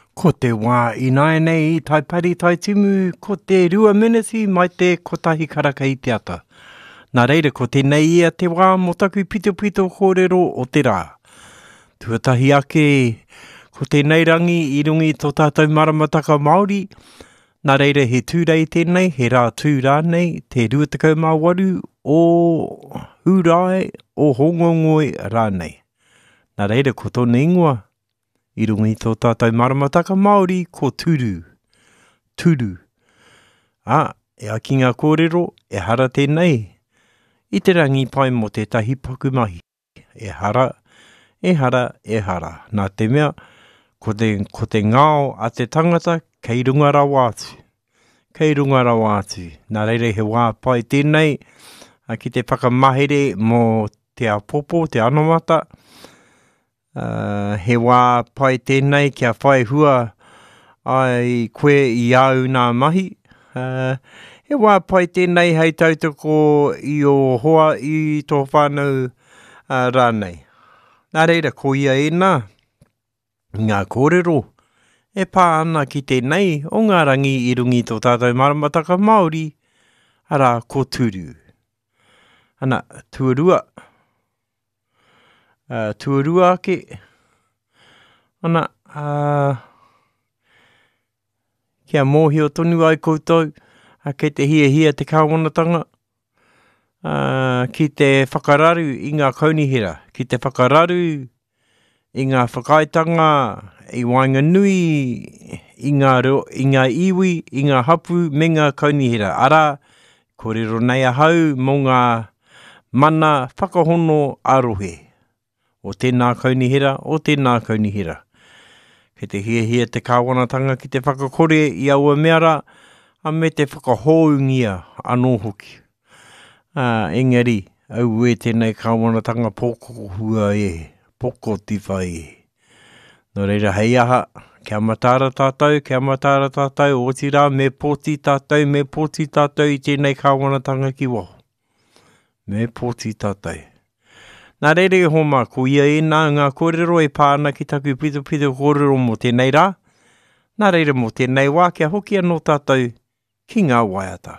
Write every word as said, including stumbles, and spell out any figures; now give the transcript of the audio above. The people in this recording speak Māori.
Ko te wā ināi nei i tai pari tai timu, ko te rua miniti mai te kotahi karaka i te ata. Nā reira, ko te nei ia te wā motaku pito pito kōrero o te rā. Tuatahi ake, ko te nei rangi i rungi tō tātou maramataka Māori. Nā reira, he tūrei tēnei, he rā tūrā nei, te ruatakau mā waru o hurai o hongongoi rānei. Nā reira, ko tōna ingoa. I rungi tō tātou maramataka Māori, ko turu. Turu. Ah, e a ki ngā kōrero, e hara tēnei. I te rangi pai mo te tahi paku mahi. E hara, e hara, e hara. Nā te mea, ko te, ko te ngāo a te tangata, kei runga rawa atu. Kei runga rawa atu. Nā reire he wā pai tēnei, a ki te whakamahere mo te apopo, te anamata. Uh, he wā pai tēnei kia whai hua ai koe i au nā mahi. Uh, he wā pai tēnei hei tautoko i o hoa i tō whānau uh, rānei. Nā reira, ko ia e nā, ngā kōrero, e pā ana ki tēnei o ngā rangi i rungi tō tātou maramataka Māori, ara ko turu. Ana, tuarua. Uh, tuarua ake, ana, uh, kia mōhi o tonu ai koutou, uh, kei te hia hia te kāwanatanga, uh, ki te whakararu i ngā kaunihira, ki te whakararu i ngā whakaitanga, i Wainganui, i ngā, i ngā iwi, i ngā hapu, me ngā kaunihira. Ara, kōrero nei ahau mō ngā mana whakahono arohe. O tēnā kaunihira, o tēnā kaunihira. Kei te hia hia te kāwanatanga ki te whakakore i aua meara, a me te whakahoungia anō hoki. Uh, engari, au e tēnei kāwanatanga pōkoko hua e, poko tiwhai e. Nō reira, hei aha, kia matāra tātou, kia matāra tātou, o tira, me pōti tātou, me pōti tātou i tēnei kāwanatanga ki waho. Me pōti tātou. Nā reire homa, ko ia e nā ngā kōrero e pāna ki taku pito pito kōrero mo tēnei rā. Nā reire mo tēnei wā kia hoki anō tātou ki ngā waiata.